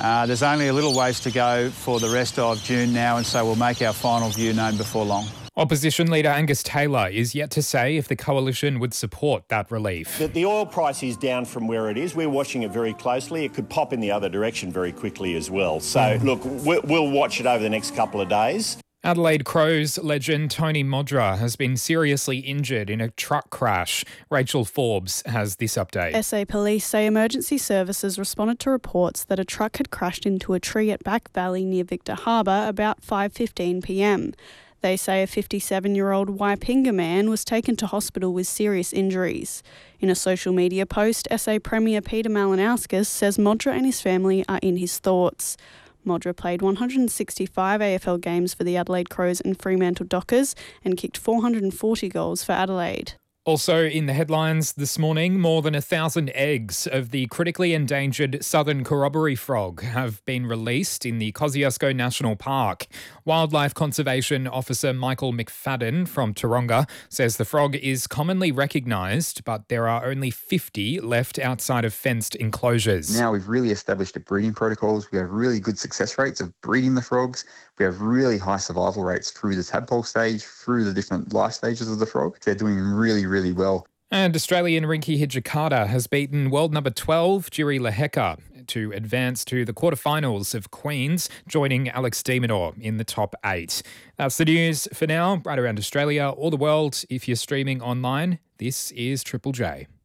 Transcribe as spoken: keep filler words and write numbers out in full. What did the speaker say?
Uh, there's only a little ways to go for the rest of June now, and so we'll make our final view known before long. Opposition leader Angus Taylor is yet to say if the coalition would support that relief. The, the oil price is down from where it is. We're watching it very closely. It could pop in the other direction very quickly as well. So, look, we'll watch it over the next couple of days. Adelaide Crows legend Tony Modra has been seriously injured in a truck crash. Rachel Forbes has this update. S A Police say emergency services responded to reports that a truck had crashed into a tree at Back Valley near Victor Harbour about five fifteen p m. They say a fifty-seven-year-old Waipinga man was taken to hospital with serious injuries. In a social media post, S A Premier Peter Malinauskas says Modra and his family are in his thoughts. Modra played one hundred sixty-five A F L games for the Adelaide Crows and Fremantle Dockers and kicked four hundred forty goals for Adelaide. Also in the headlines this morning, more than a thousand eggs of the critically endangered southern corroboree frog have been released in the Kosciuszko National Park. Wildlife Conservation Officer Michael McFadden from Taronga says the frog is commonly recognised, but there are only fifty left outside of fenced enclosures. Now we've really established the breeding protocols. We have really good success rates of breeding the frogs. We have really high survival rates through the tadpole stage, through the different life stages of the frog. They're doing really, really well. And Australian Rinky Hijikata has beaten world number twelve, Jiri Lehecka, to advance to the quarterfinals of Queens, joining Alex de Minaur in the top eight. That's the news for now, right around Australia or the world. If you're streaming online, this is Triple J.